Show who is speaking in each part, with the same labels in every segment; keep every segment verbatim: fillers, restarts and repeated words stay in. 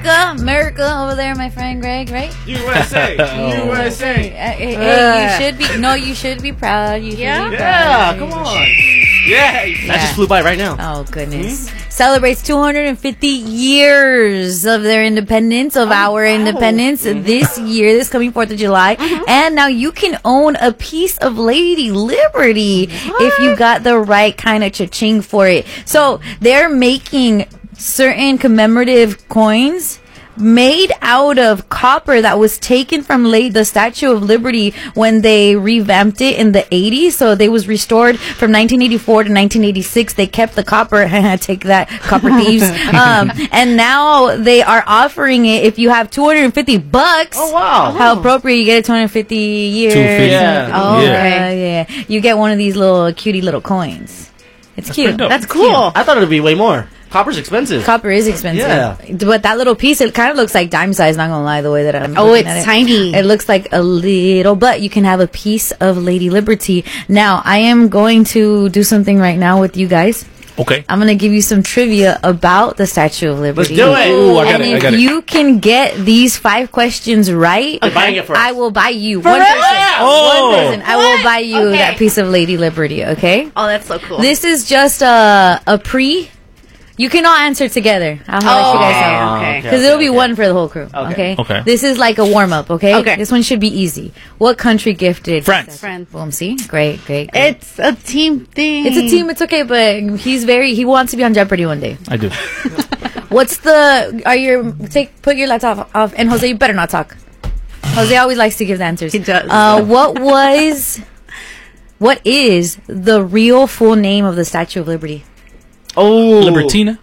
Speaker 1: America over there, my friend Greg, right?
Speaker 2: U S A,
Speaker 1: oh.
Speaker 2: U S A.
Speaker 1: Uh, hey, hey, you should be. No, you should be proud. You should
Speaker 2: yeah,
Speaker 1: be
Speaker 2: yeah.
Speaker 1: proud.
Speaker 2: Come on. Yeah,
Speaker 3: yeah, that just flew by right now.
Speaker 1: Oh goodness! Mm-hmm. Celebrates two hundred fifty years of their independence, of oh, our wow. independence mm-hmm. this year, this coming Fourth of July, mm-hmm. and now you can own a piece of Lady Liberty what? if you got the right kind of cha-ching for it. So they're making certain commemorative coins made out of copper that was taken from la- the Statue of Liberty when they revamped it in the eighties. So they was restored from nineteen eighty-four to nineteen eighty-six. They kept the copper. Take that, copper thieves. um, and now they are offering it if you have two hundred fifty bucks.
Speaker 2: Oh, wow.
Speaker 1: How appropriate. You get it two hundred fifty years.
Speaker 3: two hundred fifty
Speaker 1: Yeah. Oh,
Speaker 3: yeah.
Speaker 1: Uh, yeah. You get one of these little cutie little coins. It's
Speaker 3: That's
Speaker 1: cute.
Speaker 3: That's
Speaker 1: It's
Speaker 3: cool.
Speaker 1: Cute.
Speaker 3: I thought it would be way more. Copper's expensive.
Speaker 1: Copper is expensive.
Speaker 3: Yeah.
Speaker 1: But that little piece, it kind of looks like dime size, not gonna lie, the way that I'm
Speaker 4: Oh, it's
Speaker 1: it.
Speaker 4: tiny.
Speaker 1: It looks like a little, but you can have a piece of Lady Liberty. Now, I am going to do something right now with you guys.
Speaker 5: Okay.
Speaker 1: I'm gonna give you some trivia about the Statue of Liberty.
Speaker 3: Let's do it.
Speaker 5: Ooh, I got
Speaker 1: and
Speaker 5: it,
Speaker 1: if
Speaker 5: I got it.
Speaker 1: you can get these five questions right,
Speaker 3: I'm buying it for us.
Speaker 1: I will buy you
Speaker 4: For
Speaker 1: one
Speaker 4: real?
Speaker 1: person.
Speaker 5: Oh.
Speaker 1: One person. I will
Speaker 4: What?
Speaker 1: buy you
Speaker 4: Okay.
Speaker 1: that piece of Lady Liberty. Okay.
Speaker 4: Oh, that's so cool.
Speaker 1: This is just a a pre. You can all answer together. I'll let
Speaker 4: Oh,
Speaker 1: you guys
Speaker 4: okay,
Speaker 1: know.
Speaker 4: okay.
Speaker 1: Because
Speaker 3: okay,
Speaker 1: it'll be
Speaker 3: okay.
Speaker 1: one for the whole crew. Okay.
Speaker 3: Okay.
Speaker 5: Okay.
Speaker 1: This is like a warm up. Okay.
Speaker 4: Okay.
Speaker 1: This one should be easy. What country gifted?
Speaker 5: France.
Speaker 4: France.
Speaker 1: Boom. See. Great. Great. great.
Speaker 4: It's a team thing.
Speaker 1: It's a team. It's okay. But he's very. He wants to be on Jeopardy one day.
Speaker 5: I do.
Speaker 1: What's the? Are your take? Put your laptop off. And Jose, you better not talk. Jose always likes to give the answers.
Speaker 4: He does.
Speaker 1: Uh, what was? What is the real full name of the Statue of Liberty?
Speaker 3: Oh.
Speaker 5: Libertina.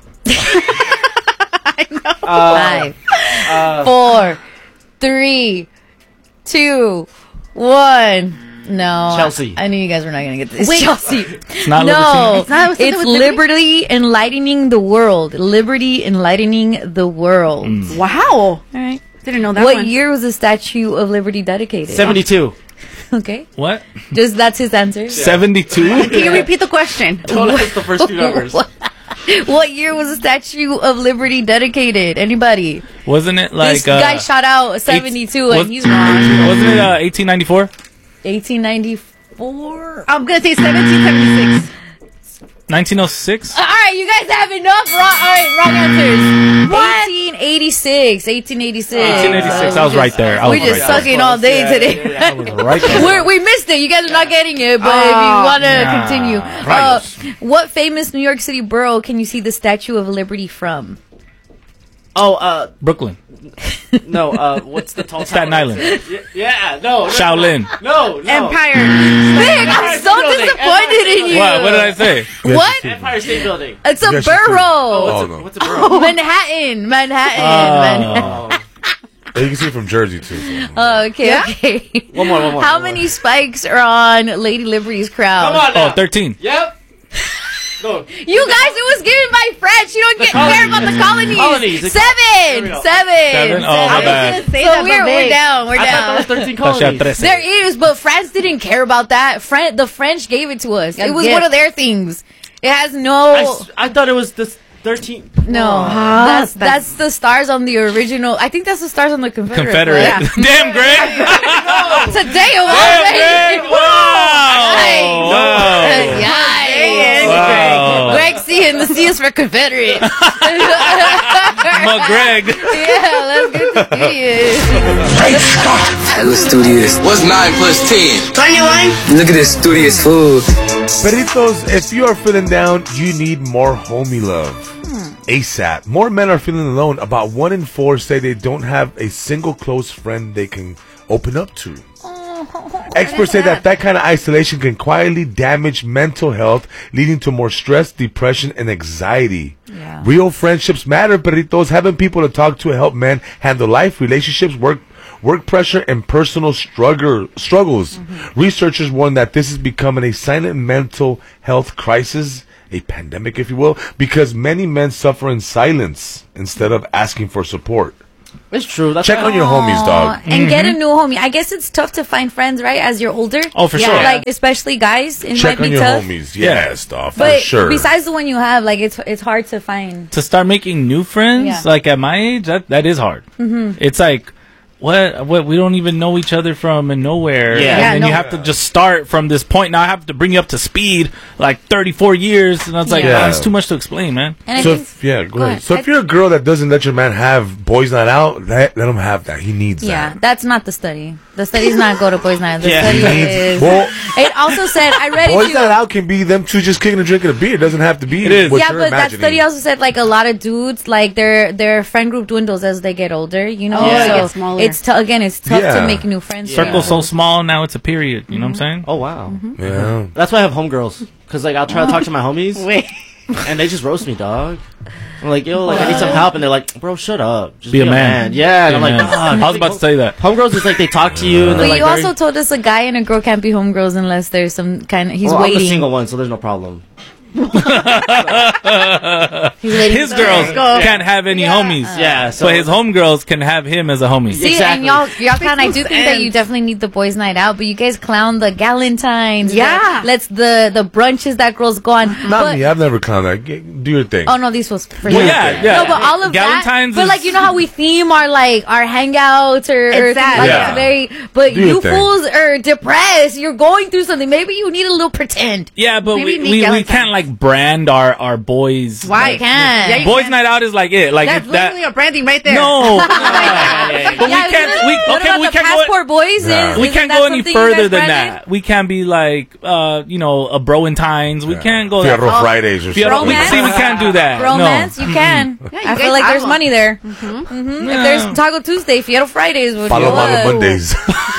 Speaker 4: I know.
Speaker 3: Uh,
Speaker 1: Five,
Speaker 3: uh,
Speaker 1: four, three, two, one. No,
Speaker 3: Chelsea.
Speaker 1: I knew you guys were not gonna get this.
Speaker 4: Wait.
Speaker 1: Chelsea.
Speaker 5: It's not
Speaker 1: No,
Speaker 5: Libertina.
Speaker 4: It's not something
Speaker 1: it's
Speaker 4: with Liberty?
Speaker 1: Liberty enlightening the world. Liberty enlightening the world.
Speaker 5: Mm.
Speaker 4: Wow.
Speaker 1: All right.
Speaker 4: Didn't know that
Speaker 1: What
Speaker 4: one.
Speaker 1: year was the Statue of Liberty dedicated?
Speaker 3: seventy-two.
Speaker 1: Okay.
Speaker 5: What?
Speaker 1: Just that's his answer.
Speaker 5: seventy-two?
Speaker 4: Can you repeat the question?
Speaker 3: Told us the first two numbers.
Speaker 1: What, what year was the Statue of Liberty dedicated? Anybody?
Speaker 5: Wasn't it like...
Speaker 1: this
Speaker 5: uh,
Speaker 1: guy shot out seventy-two
Speaker 5: was-
Speaker 1: and he's wrong.
Speaker 5: Wasn't it uh, eighteen ninety-four?
Speaker 1: eighteen ninety-four.
Speaker 4: I'm going to say seventeen seventy-six.
Speaker 5: nineteen oh six?
Speaker 1: All right, you guys have enough wrong. All right, wrong answers. What? eighteen eighty-six. eighteen eighty-six.
Speaker 5: eighteen eighty-six. I was right there. I
Speaker 1: We're
Speaker 5: was
Speaker 1: just
Speaker 5: right there.
Speaker 1: sucking all day
Speaker 3: Yeah,
Speaker 1: today.
Speaker 3: yeah, yeah.
Speaker 5: I was right there.
Speaker 1: We're, we missed it. You guys are not getting it, but if you want to
Speaker 5: Nah,
Speaker 1: continue. Uh,
Speaker 5: rayos.
Speaker 1: what famous New York City borough can you see the Statue of Liberty from?
Speaker 3: Oh, uh,
Speaker 5: Brooklyn.
Speaker 3: no, uh, what's the tall
Speaker 5: Staten
Speaker 3: tower?
Speaker 5: Island.
Speaker 3: Yeah, yeah, no. no
Speaker 5: Shaolin.
Speaker 3: No, no.
Speaker 4: Empire.
Speaker 1: Vic, I'm so
Speaker 3: Building.
Speaker 1: disappointed in you.
Speaker 5: What? What did I say?
Speaker 1: What?
Speaker 3: Empire State Building.
Speaker 1: It's a
Speaker 6: You guys should
Speaker 1: borough.
Speaker 3: Oh, what's,
Speaker 6: Oh,
Speaker 3: a,
Speaker 6: no.
Speaker 3: what's a borough?
Speaker 1: Manhattan. Manhattan. Manhattan.
Speaker 3: Oh.
Speaker 6: Yeah, you can see it from Jersey too. So.
Speaker 1: Oh, okay,
Speaker 4: Yeah?
Speaker 1: okay.
Speaker 3: One more, one more.
Speaker 1: How
Speaker 3: one
Speaker 1: many
Speaker 3: more.
Speaker 1: spikes are on Lady Liberty's crown?
Speaker 3: Come on now.
Speaker 5: Oh, thirteen.
Speaker 3: Yep. No.
Speaker 1: You guys, it was given by French. You don't
Speaker 3: The
Speaker 1: get care
Speaker 3: colonies.
Speaker 1: about the colonies.
Speaker 3: Colonies. There
Speaker 1: Seven.
Speaker 3: we go.
Speaker 1: Seven.
Speaker 5: Seven? Oh,
Speaker 4: I
Speaker 5: my
Speaker 4: was
Speaker 5: bad.
Speaker 4: going to say
Speaker 1: So
Speaker 4: that,
Speaker 1: we're,
Speaker 4: but
Speaker 1: we're
Speaker 4: Vic.
Speaker 1: down. We're
Speaker 3: I thought that
Speaker 1: down.
Speaker 3: was thirteen
Speaker 5: Thought she had
Speaker 3: colonies.
Speaker 5: tres.
Speaker 1: There is, but France didn't care about that. Fran- the French gave it to us.
Speaker 4: A
Speaker 1: It was
Speaker 4: gift.
Speaker 1: one of their things. It has no.
Speaker 3: I, s- I thought it was this thirteen.
Speaker 1: no, that's, that's the stars on the original. I think that's the stars on the Confederate.
Speaker 5: Confederate.
Speaker 1: flag.
Speaker 5: Damn, Greg.
Speaker 1: Today of all
Speaker 5: Damn,
Speaker 1: days.
Speaker 5: Greg. Wow.
Speaker 1: Hey.
Speaker 5: Wow.
Speaker 1: Yikes.
Speaker 5: Wow.
Speaker 1: Greg C in the C is for Confederate.
Speaker 5: My Greg.
Speaker 1: Yeah, let's get to studios.
Speaker 7: Let's do this. What's nine plus ten? twenty-one. Look at this studious food.
Speaker 6: Peritos, if you are feeling down, you need more homie love. ASAP. More men are feeling alone. About one in four say they don't have a single close friend they can open up to. Experts say that that kind of isolation can quietly damage mental health, leading to more stress, depression, and anxiety.
Speaker 1: Yeah.
Speaker 6: Real friendships matter, Peritos. Having people to talk to help men handle life, relationships, work, work pressure, and personal struggle, struggles. Mm-hmm. Researchers warn that this is becoming a silent mental health crisis, a pandemic, if you will, because many men suffer in silence instead of asking for support.
Speaker 3: It's true. That's
Speaker 6: Check
Speaker 3: why-
Speaker 6: on your homies, dog.
Speaker 1: And get a new homie. I guess it's tough to find friends, right? As you're older.
Speaker 5: Oh, for
Speaker 1: Yeah,
Speaker 5: sure.
Speaker 1: Like, especially guys. It
Speaker 6: Check
Speaker 1: might
Speaker 6: on
Speaker 1: be
Speaker 6: your
Speaker 1: tough.
Speaker 6: homies.
Speaker 5: Yeah.
Speaker 6: Yes, dog. For
Speaker 1: But
Speaker 6: sure.
Speaker 1: besides the one you have, like, it's it's hard to find.
Speaker 5: To start making new friends,
Speaker 1: Yeah.
Speaker 5: like at my age, that that is hard. Mm-hmm. It's like. What? What? We don't even know each other from nowhere.
Speaker 3: Yeah.
Speaker 5: And
Speaker 1: Yeah,
Speaker 5: then
Speaker 1: no.
Speaker 5: you have to just start from this point. Now I have to bring you up to speed, like thirty-four years. And I was like,
Speaker 1: Yeah.
Speaker 5: ah, it's too much to explain, man.
Speaker 1: And I
Speaker 6: So
Speaker 1: think,
Speaker 6: if, yeah, go,
Speaker 1: Go
Speaker 6: ahead.
Speaker 1: ahead.
Speaker 6: So if you're a girl that doesn't let your man have boys night out, let, let him have that. He needs
Speaker 1: yeah,
Speaker 6: that.
Speaker 1: that's not the study. The study's not go to boys' night. The
Speaker 3: Yeah.
Speaker 1: study
Speaker 6: He needs,
Speaker 1: is.
Speaker 6: well,
Speaker 1: It also said I read
Speaker 6: boys
Speaker 1: it.
Speaker 6: night
Speaker 1: Too.
Speaker 6: out can be them two just kicking and drinking a beer. It doesn't have to be.
Speaker 5: It is.
Speaker 6: what
Speaker 1: Yeah,
Speaker 6: you're
Speaker 1: but that
Speaker 6: imagining.
Speaker 1: study also said like a lot of dudes like their their friend group dwindles as they get older. You know,
Speaker 4: Oh,
Speaker 3: it
Speaker 1: so
Speaker 4: gets smaller.
Speaker 1: it's t- again it's tough
Speaker 6: Yeah.
Speaker 1: to make new friends.
Speaker 5: Circle's so small now; it's a period. You know what I'm saying?
Speaker 3: Oh wow.
Speaker 6: Yeah.
Speaker 3: That's why I have homegirls. Cause like I'll try to talk to my homies,
Speaker 4: Wait.
Speaker 3: and they just roast me, dog. I'm like, yo, like I need some help, and they're like, bro, shut up, just
Speaker 5: Be a man.
Speaker 3: Yeah, and
Speaker 5: Yeah,
Speaker 3: I'm like,
Speaker 5: man.
Speaker 3: "Dog."
Speaker 5: I was about to say that.
Speaker 3: Homegirls is like they talk to you, and
Speaker 1: But
Speaker 3: they're like,
Speaker 1: you
Speaker 3: very-
Speaker 1: also told us a guy and a girl can't be homegirls unless there's some kind of he's
Speaker 3: well, I'm the
Speaker 1: waiting.
Speaker 3: single one, so there's no problem.
Speaker 1: He's waiting.
Speaker 5: His girls
Speaker 4: go.
Speaker 5: can't have any homies.
Speaker 3: Yeah, so
Speaker 5: So his homegirls can have him as a homie.
Speaker 1: See,
Speaker 3: Exactly.
Speaker 1: and y'all, y'all kind, I do think that
Speaker 4: sense.
Speaker 1: you definitely need the boys' night out, but you guys clown the Galentines.
Speaker 4: Yeah.
Speaker 1: the- let's the the brunches that girls go on.
Speaker 6: Not
Speaker 1: but,
Speaker 6: me. I've never clowned that. Get, do your thing.
Speaker 1: Oh no, these was for
Speaker 5: Well,
Speaker 1: sure.
Speaker 5: yeah, yeah.
Speaker 1: No, but all of
Speaker 5: Galentine's
Speaker 1: that. But
Speaker 5: is-
Speaker 1: like you know how we theme our like our hangouts or, or
Speaker 4: Exactly.
Speaker 1: like
Speaker 6: Yeah.
Speaker 1: it's very. But
Speaker 6: Do your
Speaker 1: you
Speaker 6: thing.
Speaker 1: fools are depressed. You're going through something. Maybe you need a little pretend.
Speaker 5: Yeah, but
Speaker 4: Maybe
Speaker 5: we,
Speaker 4: Nick
Speaker 5: we, we
Speaker 4: Galentine.
Speaker 5: can't like brand our, our boys.
Speaker 4: Why?
Speaker 1: You can.
Speaker 4: Yeah, you
Speaker 5: Boys
Speaker 4: can.
Speaker 5: night out is like it. Like
Speaker 4: That's
Speaker 5: if that.
Speaker 4: literally a branding right there.
Speaker 5: No. But
Speaker 1: Yeah,
Speaker 5: we can't. We,
Speaker 1: what
Speaker 5: okay,
Speaker 1: about
Speaker 5: we
Speaker 1: the
Speaker 5: can't go.
Speaker 1: passport boys?
Speaker 6: Yeah.
Speaker 1: Is,
Speaker 5: We
Speaker 1: isn't
Speaker 5: can't
Speaker 1: that
Speaker 5: go any
Speaker 1: something you
Speaker 5: further
Speaker 1: guys
Speaker 5: than
Speaker 1: branded?
Speaker 5: that. We can't be like, uh, you know, a bro in tines. We
Speaker 6: Yeah.
Speaker 5: can't go that
Speaker 6: Fierro
Speaker 5: far.
Speaker 6: Fridays or
Speaker 5: Fierro-
Speaker 6: something.
Speaker 5: we,
Speaker 1: Romance?
Speaker 5: see, we can't do that.
Speaker 1: Romance,
Speaker 5: No.
Speaker 1: you can.
Speaker 4: Yeah, you
Speaker 1: I feel
Speaker 4: guys
Speaker 1: like
Speaker 4: have
Speaker 1: there's
Speaker 4: one.
Speaker 1: money there. Mhm. If there's Taco Tuesday, Fierro Fridays, would
Speaker 6: Palo
Speaker 1: be
Speaker 6: Malo
Speaker 1: what?
Speaker 6: Mondays.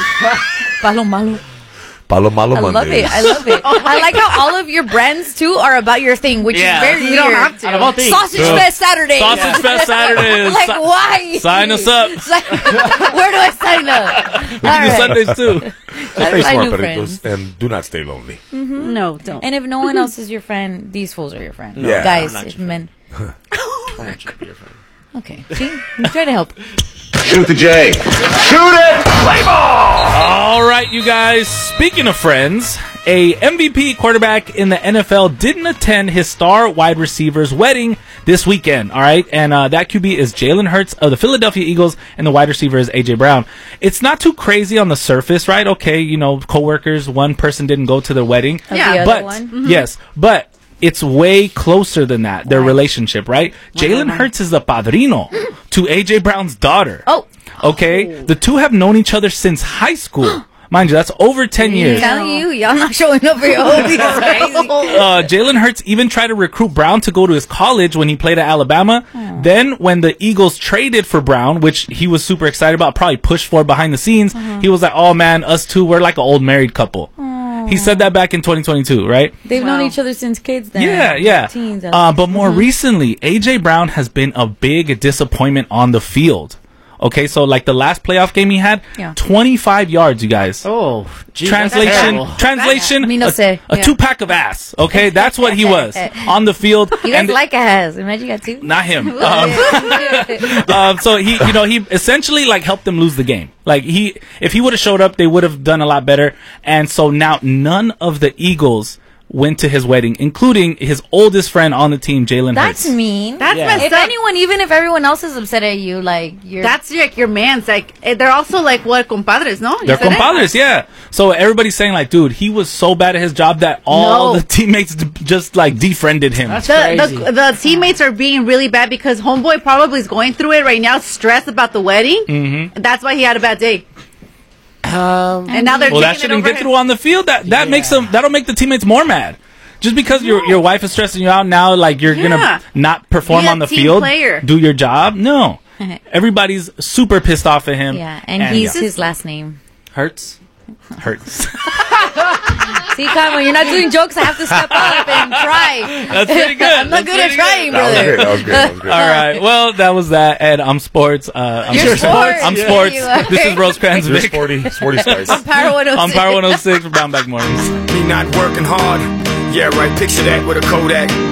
Speaker 1: Palo Malo.
Speaker 6: Palo Malo
Speaker 1: I
Speaker 6: Mondays.
Speaker 1: love it. I love it. I like how all of your brands too are about your thing, which
Speaker 3: Yeah.
Speaker 1: is very
Speaker 4: You
Speaker 1: weird.
Speaker 4: don't have to.
Speaker 3: Out of all things.
Speaker 1: Sausage
Speaker 5: Yeah.
Speaker 1: Fest Saturday.
Speaker 5: Sausage Fest Saturdays.
Speaker 1: like
Speaker 5: Si-
Speaker 1: why?
Speaker 5: Sign us up.
Speaker 1: Si- Where do I sign up?
Speaker 5: We can do Sundays too.
Speaker 6: Stay
Speaker 1: I
Speaker 6: smart,
Speaker 1: knew
Speaker 6: perritos, and do not stay lonely.
Speaker 4: No, don't.
Speaker 1: And if no one else is your friend, these fools are your friend.
Speaker 6: Yeah.
Speaker 1: Guys,
Speaker 3: I'm not
Speaker 1: if
Speaker 3: your
Speaker 1: men.
Speaker 3: I want you to be your friend.
Speaker 1: Okay. See? I'm trying to help.
Speaker 7: Shoot the J. Shoot it! Play ball!
Speaker 5: All right, you guys. Speaking of friends, a M V P quarterback in the N F L didn't attend his star wide receiver's wedding this weekend. All right, and uh, that Q B is Jalen Hurts of the Philadelphia Eagles, and the wide receiver is A J Brown. It's not too crazy on the surface, right? Okay, you know, coworkers. One person didn't go to the wedding.
Speaker 1: Of
Speaker 4: Yeah,
Speaker 1: the other
Speaker 5: but
Speaker 1: one.
Speaker 5: yes, but it's way closer than that. Their relationship, right? Jalen Hurts is the padrino to A J Brown's daughter.
Speaker 1: Oh.
Speaker 5: Okay, the two have known each other since high school. Mind you, that's over ten
Speaker 1: I'm
Speaker 5: years.
Speaker 1: telling you, y'all not showing up for your homies. It's crazy.
Speaker 5: Uh, Jalen Hurts even tried to recruit Brown to go to his college when he played at Alabama. Then, when the Eagles traded for Brown, which he was super excited about, probably pushed for behind the scenes, he was like, "Oh man, us two, we're like an old married couple." He said that back in twenty twenty-two, right?
Speaker 1: They've known
Speaker 4: Wow.
Speaker 1: each other since kids then.
Speaker 5: Yeah, yeah.
Speaker 1: Teens.
Speaker 5: Uh, but more recently, A J Brown has been a big disappointment on the field. Okay, so like the last playoff game he had,
Speaker 1: Yeah.
Speaker 5: twenty-five yards, you guys.
Speaker 3: Oh, geez, that's
Speaker 5: Translation,
Speaker 3: terrible.
Speaker 5: translation,
Speaker 1: Me no
Speaker 5: a,
Speaker 1: sé.
Speaker 5: a
Speaker 1: Yeah.
Speaker 5: two pack of ass. Okay, that's what he was on the field.
Speaker 1: You guys
Speaker 5: and
Speaker 1: like a has. Imagine you got two.
Speaker 5: not him. Um, um, so he, you know, he essentially like helped them lose the game. Like he, if he would have showed up, they would have done a lot better. And so now none of the Eagles went to his wedding, including his oldest friend on the team, Jalen Hurts.
Speaker 1: That's mean.
Speaker 4: That's
Speaker 5: Yeah.
Speaker 4: messed
Speaker 1: If
Speaker 4: up.
Speaker 1: anyone, even if everyone else is upset at you, like you're.
Speaker 4: That's like your man's. Like eh, they're also like what compadres, no? You
Speaker 5: They're
Speaker 4: said it?
Speaker 5: compadres, yeah. So everybody's saying like, dude, he was so bad at his job that all
Speaker 4: No.
Speaker 5: the teammates d- just like defriended him.
Speaker 3: That's
Speaker 4: The,
Speaker 3: crazy.
Speaker 4: the the teammates are being really bad because homeboy probably is going through it right now, stressed about the wedding. Mm-hmm. That's why he had a bad day.
Speaker 3: um,
Speaker 4: And now they're
Speaker 5: Well, that
Speaker 4: taking it
Speaker 5: shouldn't
Speaker 4: over
Speaker 5: get
Speaker 4: him.
Speaker 5: through on the field. That that
Speaker 3: Yeah.
Speaker 5: makes them. That'll make the teammates more mad. Just because your your wife is stressing you out now, like you're
Speaker 4: Yeah.
Speaker 5: gonna not perform
Speaker 4: Be a
Speaker 5: on the
Speaker 4: team
Speaker 5: field,
Speaker 4: player.
Speaker 5: do your job. No, everybody's super pissed off at him.
Speaker 1: yeah, and, he's his last name.
Speaker 3: hurts.
Speaker 5: Hurts.
Speaker 1: See, come when you're not doing jokes, I have to step up and try.
Speaker 5: That's pretty good.
Speaker 1: I'm not
Speaker 5: That's
Speaker 1: good at
Speaker 5: pretty
Speaker 1: trying,
Speaker 6: That was
Speaker 1: brother.
Speaker 6: great. That was great. That was great.
Speaker 5: All right. Well, that was that, and I'm sports. Uh, I'm
Speaker 1: You're sports.
Speaker 5: I'm
Speaker 1: Yeah.
Speaker 5: sports.
Speaker 1: You are.
Speaker 5: This is Rosecrans
Speaker 6: You're
Speaker 5: Vic
Speaker 6: sporty, sporty spice.
Speaker 1: Power one oh six.
Speaker 5: on Power one oh six for Brown Back Mornings.
Speaker 7: Me not working hard. Yeah, right. Picture that with a Kodak.